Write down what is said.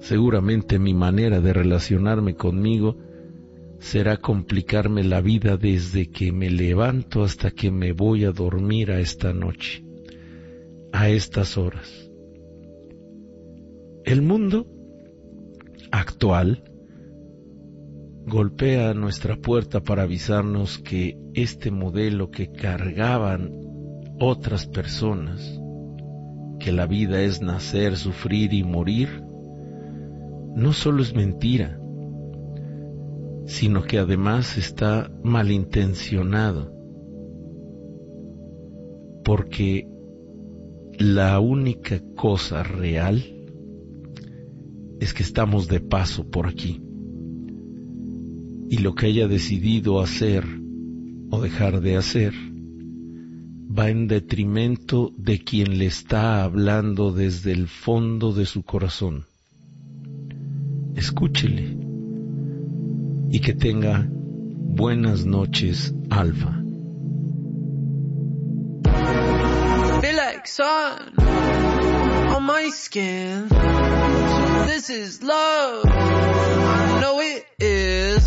seguramente mi manera de relacionarme conmigo será complicarme la vida desde que me levanto hasta que me voy a dormir a esta noche, a estas horas. El mundo actual golpea a nuestra puerta para avisarnos que este modelo que cargaban otras personas, que la vida es nacer, sufrir y morir, no solo es mentira, sino que además está malintencionado, porque la única cosa real es que estamos de paso por aquí, y lo que haya decidido hacer o dejar de hacer va en detrimento de quien le está hablando desde el fondo de su corazón. Escúchele y que tenga buenas noches, Alfa. Feel like sun on my skin. This is love. I know it is.